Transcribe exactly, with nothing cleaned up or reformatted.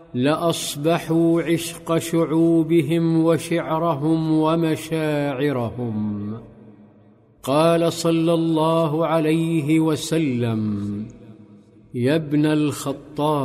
لأصبحوا عشق شعوبهم وشعرهم ومشاعرهم. قال صلى الله عليه وسلم: يا ابن الخطاب،